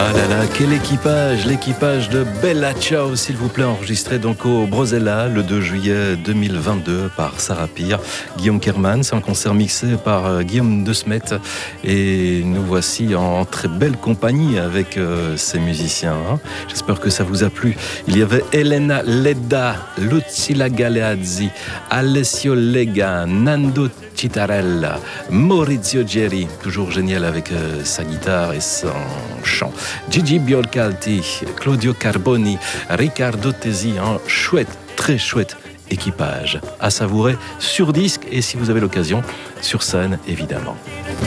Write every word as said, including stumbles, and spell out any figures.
Ah là là, quel équipage, l'équipage de Bella Ciao, s'il vous plaît, enregistré donc au Brosella le deux juillet deux mille vingt-deux par Sarah Peer, Guillaume Kerman. C'est un concert mixé par Guillaume De Smet et nous voici en très belle compagnie avec euh, ces musiciens. Hein. J'espère que ça vous a plu. Il y avait Elena Ledda, Lucilla Galeazzi, Alessio Lega, Nando Citarella, Maurizio Geri, toujours génial avec euh, sa guitare et son chant. Gigi Biolcalti, Claudio Carboni, Riccardo Tesi, un chouette, très chouette équipage à savourer sur disque et si vous avez l'occasion, sur scène évidemment.